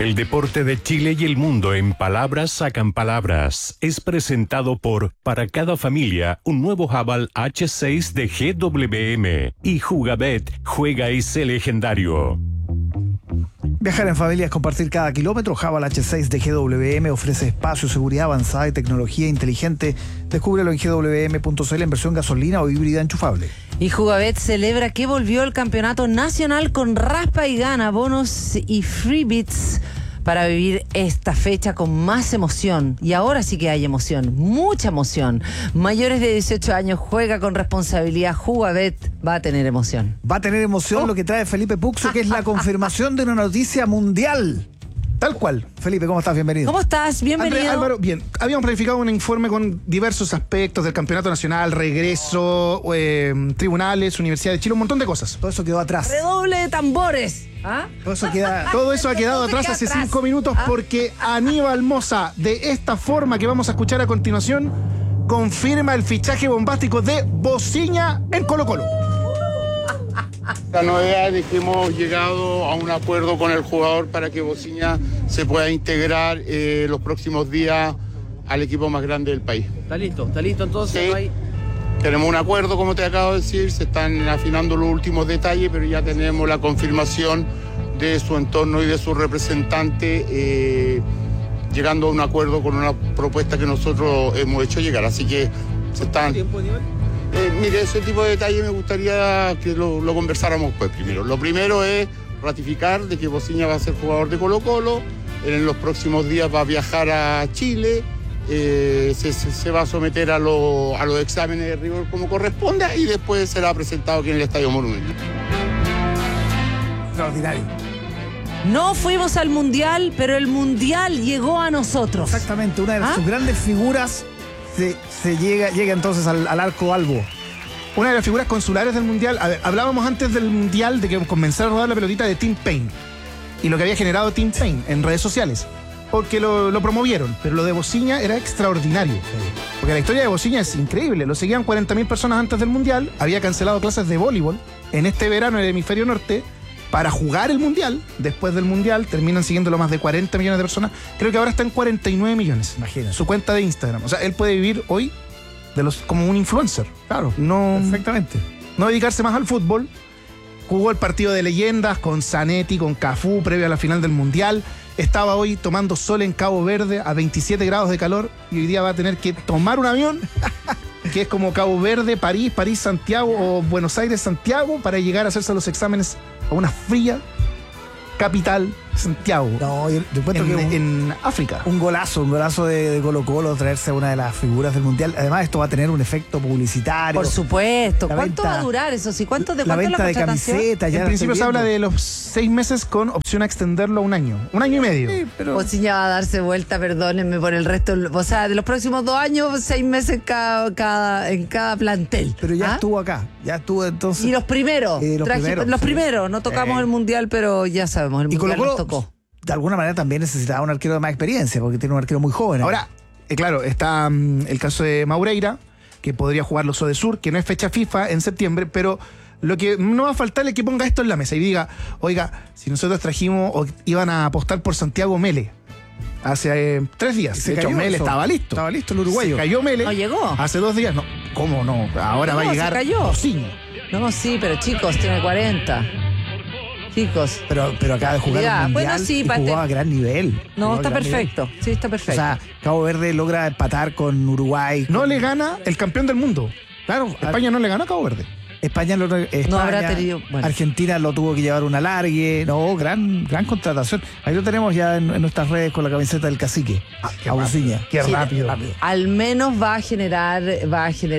El deporte de Chile y el mundo en palabras sacan palabras. Es presentado por Para cada familia, un nuevo Haval H6 de GWM. Y Jugabet, juega ese legendario. Viajar en familia es compartir cada kilómetro. Haval H6 de GWM ofrece espacio, seguridad avanzada y tecnología inteligente. Descúbrelo en gwm.cl en versión gasolina o híbrida enchufable. Y Jugabet celebra que volvió el campeonato nacional con raspa y gana, bonos y freebits para vivir esta fecha con más emoción. Y ahora sí que hay emoción, mucha emoción. Mayores de 18 años, juega con responsabilidad. Jugabet va a tener emoción. Va a tener emoción lo que trae Felipe Puxo, que es la confirmación de una noticia mundial. Tal cual. Felipe, ¿cómo estás? Bienvenido. ¿Cómo estás? Bienvenido. Andrés, Álvaro, bien. Habíamos planificado un informe con diversos aspectos del campeonato nacional, regreso, tribunales, Universidad de Chile, un montón de cosas. Todo eso quedó atrás. Redoble de tambores. ¿Ah? Todo eso ha quedado atrás hace 5 minutos porque Aníbal Mosa, de esta forma que vamos a escuchar a continuación, confirma el fichaje bombástico de Bociña en Colo-Colo. La novedad es que hemos llegado a un acuerdo con el jugador para que Bociña se pueda integrar los próximos días al equipo más grande del país. Está listo entonces. Sí. No hay... Tenemos un acuerdo, como te acabo de decir, se están afinando los últimos detalles, pero ya tenemos la confirmación de su entorno y de su representante, llegando a un acuerdo con una propuesta que nosotros hemos hecho llegar. Así que se están... ¿Tiempo, Aníbal? Mire, ese tipo de detalles me gustaría que lo conversáramos pues primero. Lo primero es ratificar de que Bociña va a ser jugador de Colo-Colo, en los próximos días va a viajar a Chile, se va a someter a los exámenes de rigor como corresponde y después será presentado aquí en el Estadio Monumental. Extraordinario. No fuimos al Mundial, pero el Mundial llegó a nosotros. Exactamente, una de sus grandes figuras se llega entonces al arco albo. Una de las figuras consulares del Mundial. A ver, hablábamos antes del Mundial de que comenzara a rodar la pelotita de Tim Payne y lo que había generado Tim Payne en redes sociales, porque lo promovieron, pero lo de Bociña era extraordinario, porque la historia de Bociña es increíble. Lo seguían 40.000 personas antes del Mundial, había cancelado clases de voleibol en este verano en el hemisferio norte para jugar el Mundial. Después del Mundial terminan siguiéndolo más de 40 millones de personas. Creo que ahora está en 49 millones. Imagínate. Su cuenta de Instagram. O sea, él puede vivir hoy como un influencer. Claro. No, perfectamente. No dedicarse más al fútbol. Jugó el partido de leyendas con Zanetti, con Cafú, previo a la final del Mundial. Estaba hoy tomando sol en Cabo Verde a 27 grados de calor y hoy día va a tener que tomar un avión que es como Cabo Verde, París, Santiago o Buenos Aires, Santiago, para llegar a hacerse los exámenes a una fría capital, Santiago. No, yo encuentro que en África. Un golazo de Colo-Colo, traerse a una de las figuras del Mundial. Además, esto va a tener un efecto publicitario. Por supuesto. La ¿Cuánto venta, va a durar eso? ¿Sí? ¿Cuánto la venta de camisetas? En principio se habla de los 6 meses con opción a extenderlo a un año. Un año y medio. Sí, pero... Bociña va a darse vuelta, perdónenme por el resto. O sea, de los próximos 2 años, 6 meses en cada plantel. Pero ya estuvo acá. Ya estuvo entonces. Y los primeros. Los primeros. No tocamos el Mundial, pero ya sabemos. El Mundial nos tocó. De alguna manera también necesitaba un arquero de más experiencia, porque tiene un arquero muy joven. Ahora, claro, está el caso de Maureira, que podría jugar los Odesur, que no es fecha FIFA en septiembre, pero lo que no va a faltar es que ponga esto en la mesa y diga, oiga, si nosotros trajimos o iban a apostar por Santiago Mele hace 3 días. De hecho, Mele estaba listo. Estaba listo el uruguayo. Se cayó Mele. No llegó. Hace 2 días. No, ¿cómo no? Ahora va a llegar Bociña. No, sí, pero chicos, tiene 40. Chicos. Pero acaba de jugar un mundial, bueno, sí, y jugaba a gran nivel. No, está perfecto. Sí, está perfecto. O sea, Cabo Verde logra empatar con Uruguay. No le gana el campeón del mundo. Claro, España no le gana a Cabo Verde. España no habrá tenido. Bueno. Argentina lo tuvo que llevar un alargue. No, gran contratación. Ahí lo tenemos ya en nuestras redes con la camiseta del cacique. A Bociña. Qué rápido. Al menos va a generar un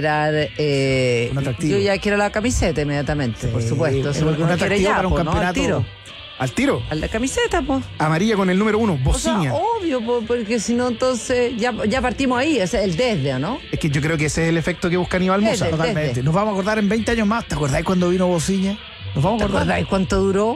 atractivo. Yo ya quiero la camiseta inmediatamente, por supuesto. Un atractivo para un campeonato. ¿Al tiro? A la camiseta, pues. Amarilla con el número 1, Bociña. O sea, obvio, porque si no, entonces ya partimos ahí, es el desde, ¿no? Es que yo creo que ese es el efecto que busca Aníbal Mosa. Totalmente. Nos vamos a acordar en 20 años más. ¿Te acordáis cuando vino Bociña? Nos vamos a acordar. ¿Te acordáis cuánto duró?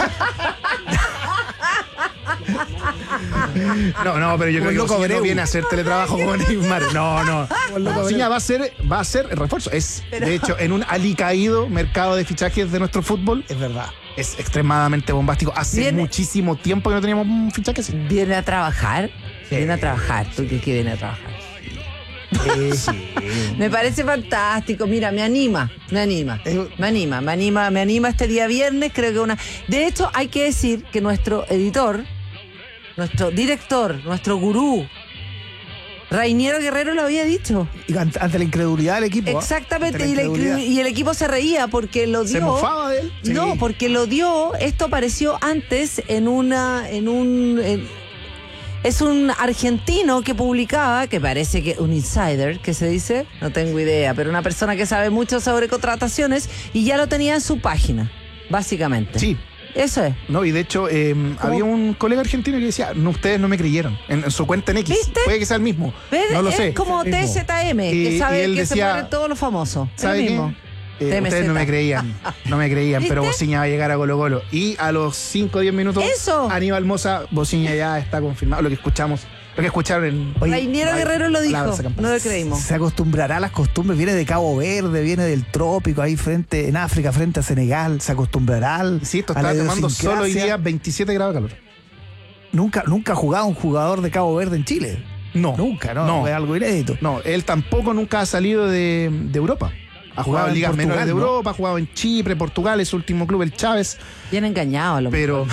No, pero yo creo que Bociña no viene a hacer teletrabajo como Neymar. No. Bociña va a ser refuerzo. Es, de hecho, en un alicaído mercado de fichajes de nuestro fútbol. Es verdad. es extremadamente bombástico. Hace Viene- muchísimo tiempo que no teníamos un fichaje así. Viene a trabajar. Viene a trabajar. ¿Tú crees que viene a trabajar? Me parece fantástico. Mira, me anima. Me anima este día viernes. Creo que De hecho, hay que decir que nuestro editor, nuestro director, nuestro gurú, Rainiero Guerrero lo había dicho. Y ante la incredulidad del equipo. Exactamente, Ante la incredulidad. y el equipo se reía porque lo dio. ¿Se mofaba de él? No, Sí. porque lo dio. Esto apareció antes es un argentino que publicaba, que parece que un insider, que se dice, no tengo idea, pero una persona que sabe mucho sobre contrataciones y ya lo tenía en su página, básicamente. Sí. Eso es. No, y de hecho, había un colega argentino que decía, no, ustedes no me creyeron, en su cuenta en X. ¿Viste? Puede que sea el mismo. ¿Ves? No lo es sé. como El mismo. TZM, Y que sabe él que decía, se mueren todos los famosos. Es lo ¿Sabe mismo. qué? TMZ. Ustedes no me creían, pero ¿Viste? Bociña va a llegar a Colo Colo. Y a los 5 o 10 minutos, ¡Eso! Aníbal Mosa, Bociña ya está confirmado. Lo que escucharon en... Rainiero Guerrero lo dijo, palabras de campaña. no lo creímos. Se acostumbrará a las costumbres, viene de Cabo Verde, viene del trópico, ahí en África, frente a Senegal, se acostumbrará Insisto, a la está tomando solo hoy idiosincrasia. día 27 grados de calor. Nunca ha jugado un jugador de Cabo Verde en Chile. No. Nunca, ¿no? No. Es algo inédito. No, él tampoco nunca ha salido de Europa. Ha jugado en ligas Portugal, menores de ¿no? Europa, ha jugado en Chipre, Portugal, es su último club, el Chávez. Bien engañado a lo Pero,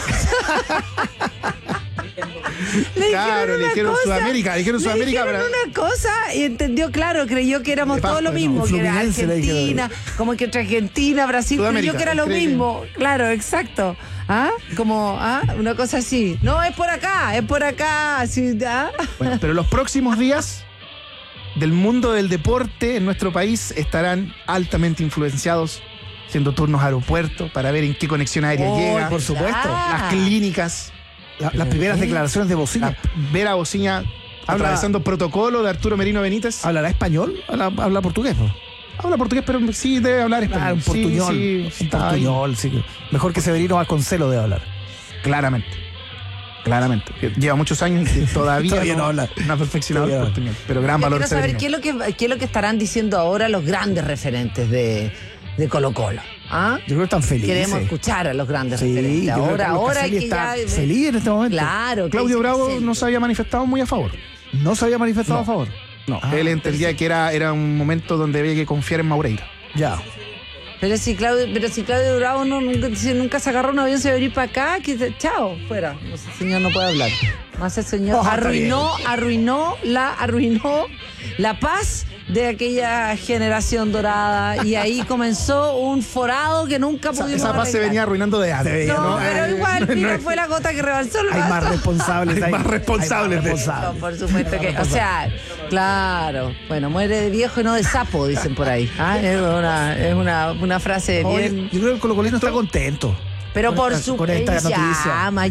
claro, le dijeron Sudamérica, Le dijeron una cosa y entendió, claro, creyó que éramos De todos lo Pampa, mismo, no, que era Fluminense le dijeron. Argentina, como que entre Argentina, Brasil, Sudamérica, creyó que era lo cree que- mismo. Claro, exacto. Una cosa así. No, es por acá. Sí, Bueno, pero los próximos días del mundo del deporte en nuestro país estarán altamente influenciados, haciendo turnos a aeropuertos para ver en qué conexión aérea Oh, llega, por supuesto. las clínicas, Las primeras declaraciones de Bociña. ver a Bociña atravesando protocolo de Arturo Merino Benítez. ¿Hablará español? ¿Habla portugués? ¿No? Habla portugués, pero sí debe hablar español. Un portuñol. Sí, un está ahí. portuñol, sí. Mejor que Severino Vasconcelo debe hablar. Claramente. Lleva muchos años y todavía Todavía no habla. no ha perfeccionado el Todavía no. portuñol. Pero gran Yo valor quiero saber Severino. qué es lo que estarán diciendo ahora los grandes referentes de Colo Colo. ¿Ah? Yo creo que están felices. Queremos escuchar a los grandes Sí, referentes. yo creo que Ahora Carlos hay Caselli que está ya. feliz en este momento. Claro. ¿qué Claudio dice Bravo Caselli? no se había manifestado muy a favor. No se había manifestado a favor. No, Ah, él entendía que era un momento donde había que confiar en Maureira. Ya. Pero si Claudio Bravo nunca se agarró un avión, se va a venir para acá, chao, fuera. Ese señor no puede hablar. Más el señor Oh, está arruinó la paz de aquella generación dorada y ahí comenzó un forado que nunca pudimos Esa paz se arreglar. venía arruinando de antes. No, pero igual, mira, es- fue la gota que rebalsó el Hay vaso. más responsables. Hay más responsables de eso. No, por supuesto que, o sea, claro, bueno, muere de viejo y no de sapo, dicen por ahí. Es una frase Oye, bien. yo creo que el colocolino está contento. Pero por con supuesto, esta noticia.